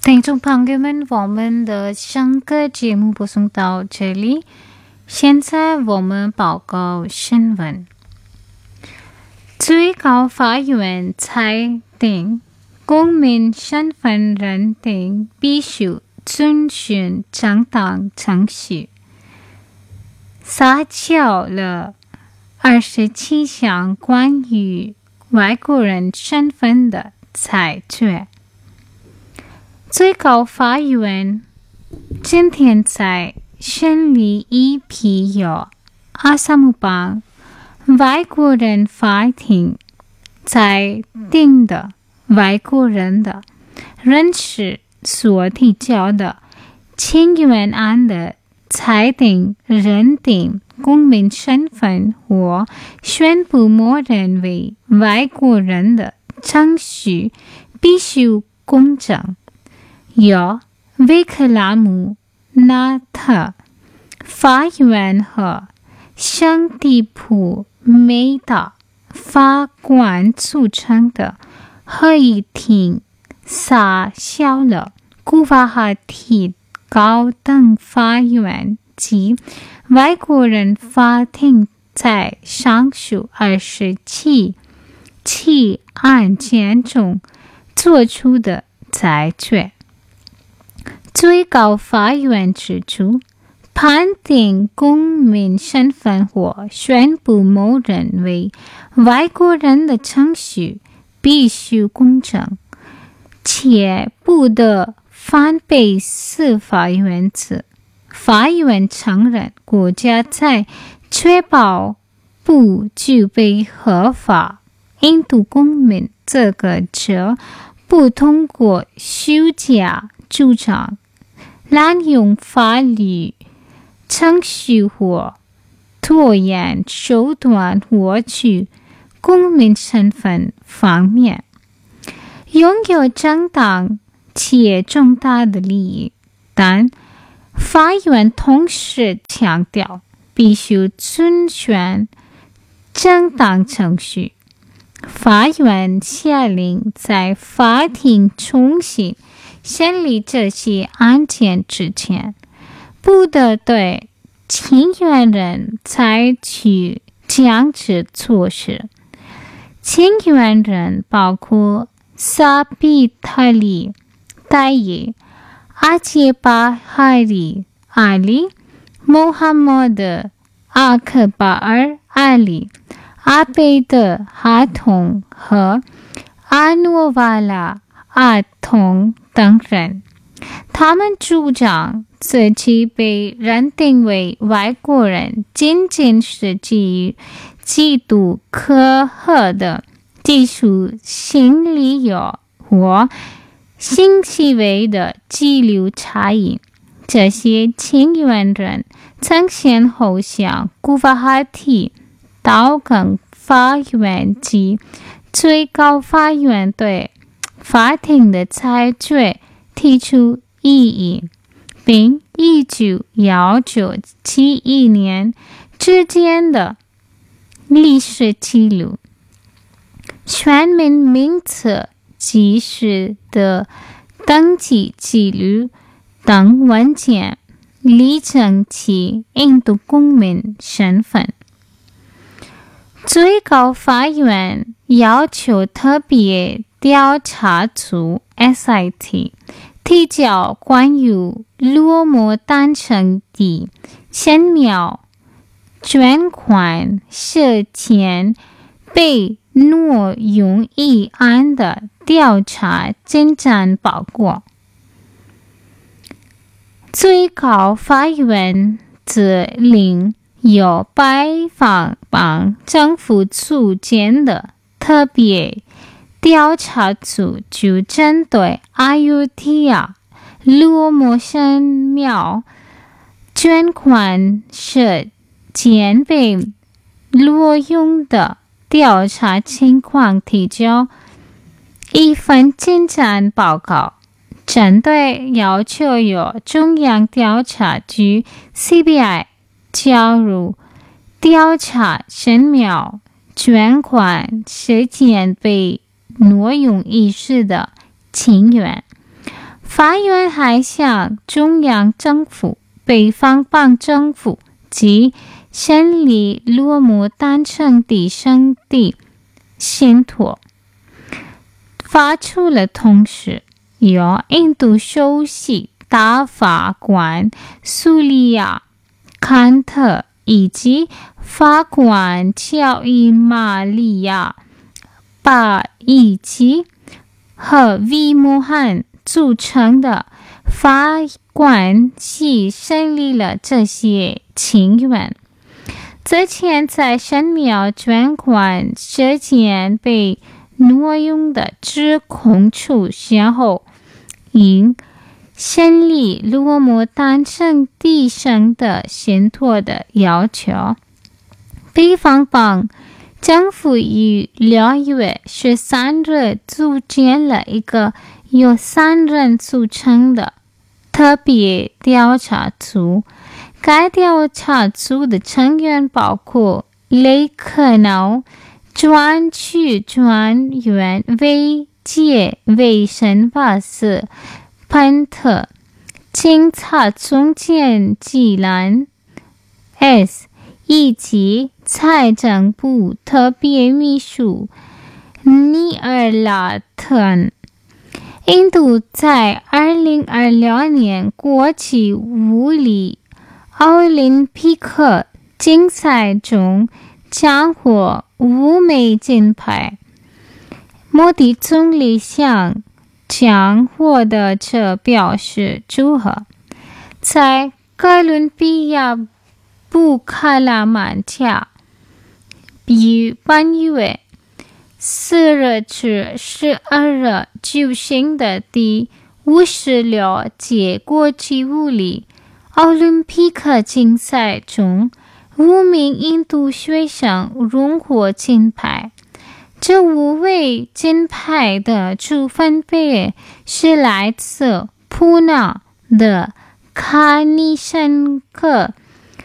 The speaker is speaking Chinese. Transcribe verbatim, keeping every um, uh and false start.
听众朋友们，我们的上个节目播送到这里，现在我们报告新闻。最高法院裁定，公民身份认定必须遵循正当程序，撒交了二十七项关于外国人身份的裁决。最高法院今天在审理一批由阿萨姆邦外国人法庭裁定的外国人的人事所提交的请愿案的裁定认定公民身份或宣布默认为外国人的程序必须公正。由维克拉姆纳特法院和圣地普梅达法官组成的合议庭撒销了古瓦哈蒂高等法院及外国人法庭在上述二十七起案件中作出的裁决。最高法院指出，判定公民身份或宣布某人为外国人的程序必须公正，且不得反背司法原则。法院承认，国家在确保不具备合法印度公民资格者，不通过虚假主张、滥用法律程序或拖延手段获取公民身份方面，拥有正当且重大的利益。但法院同时强调，必须遵循正当程序。法院下令在法庭重新审理这些案件之前，不得对请愿人采取强制措施。请愿人包括萨比塔里、戴耶、阿杰巴哈里、阿里、穆罕默德、阿克巴尔、阿里、阿贝德、哈同和阿诺瓦拉、阿同等人。他们主张自己被认定为外国人仅仅是基于极度可贺的技术性理由或性行为的激流差异。这些请愿人曾先后向古瓦哈蒂高等法院及最高法院对法庭的裁决提出异议，并依据一九七一年之间的历史记录、全民名册及时的登记记录等文件，理证其印度公民身份。最高法院要求特别调查组 S I T 提交关于罗摩诞生地千秒捐款涉嫌被挪用一案的调查进展报告。最高法院则令由拜访邦政府组建的特别调查组就针对阿尤提亚罗摩神庙捐款涉嫌被挪用的调查情况提交一份进展报告。针对要求由中央调查局 C B I 加入调查神庙捐款涉嫌被挪用一事的请愿， 法院还向中央政府、北方邦政府及审理落寞单程地省的信托发出了通知，由印度首席大法官苏利亚·坎特以及法官乔伊·玛利亚·巴伊基和 V 莫罕组成的法官系审理了这些请愿。之前在神庙捐款事件被挪用的指控出现后，因审理落寞单程地省的信托的要求，北方邦政府于六月十三日组建了一个由三人组成的特别调查组。该调查组的成员包括雷克瑙专区专员维杰维申瓦斯潘特、警察总监吉兰 S 以及财政部特别秘书尼尔拉特。印度在二零二六年国际物理奥林匹克竞赛中将获五枚金牌。莫迪总理向将获得者表示祝贺。在哥伦比亚布卡拉曼加于本月四日至十二日举行的第五十六届国际物理奥林匹克竞赛中，五名印度学生荣获金牌。这五位金牌的主分别是来自普纳的卡尼申克